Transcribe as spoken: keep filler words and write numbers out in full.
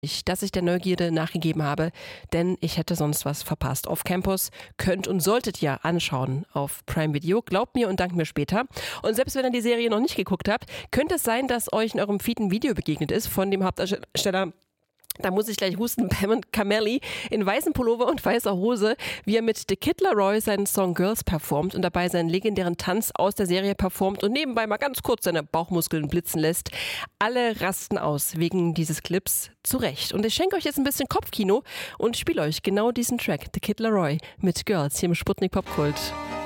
dass ich der Neugierde nachgegeben habe, denn ich hätte sonst was verpasst. Off Campus könnt und solltet ihr anschauen auf Prime Video. Glaubt mir und dankt mir später. Und selbst wenn ihr die Serie noch nicht geguckt habt, könnte es sein, dass euch in eurem Feed ein Video begegnet ist von dem Hauptdarsteller. Da muss ich gleich husten, Pemont Cameli in weißem Pullover und weißer Hose, wie er mit The Kid Laroi seinen Song Girls performt und dabei seinen legendären Tanz aus der Serie performt und nebenbei mal ganz kurz seine Bauchmuskeln blitzen lässt. Alle rasten aus wegen dieses Clips, zu Recht. Und ich schenke euch jetzt ein bisschen Kopfkino und spiele euch genau diesen Track, The Kid Laroi mit Girls, hier im Sputnik Popkult.